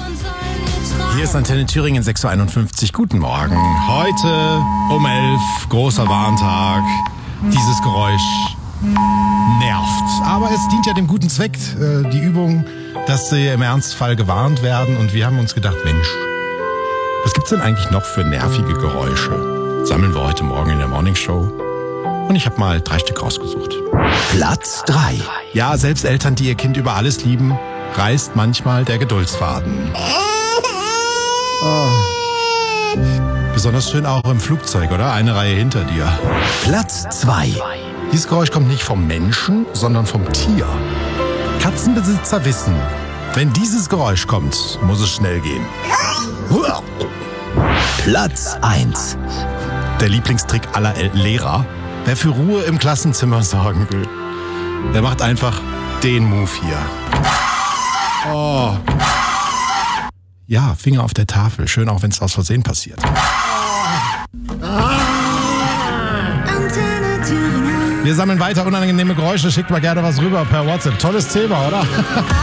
Hier ist Antenne Thüringen 6.51 Uhr. Guten Morgen. Heute um 11 großer Warntag. Dieses Geräusch nervt. Aber es dient ja dem guten Zweck, die Übung, dass sie im Ernstfall gewarnt werden. Und wir haben uns gedacht, Mensch, was gibt's denn eigentlich noch für nervige Geräusche? Sammeln wir heute Morgen in der Morningshow. Und ich habe mal 3 Stück rausgesucht. Platz 3. Ja, selbst Eltern, die ihr Kind über alles lieben, reißt manchmal der Geduldsfaden. Besonders schön auch im Flugzeug, oder? Eine Reihe hinter dir. Platz 2. Dieses Geräusch kommt nicht vom Menschen, sondern vom Tier. Katzenbesitzer wissen, wenn dieses Geräusch kommt, muss es schnell gehen. Platz 1. Der Lieblingstrick aller Lehrer, wer für Ruhe im Klassenzimmer sorgen will, der macht einfach den Move hier. Oh. Ja, Finger auf der Tafel. Schön, auch wenn es aus Versehen passiert. Wir sammeln weiter unangenehme Geräusche. Schickt mal gerne was rüber per WhatsApp. Tolles Thema, oder?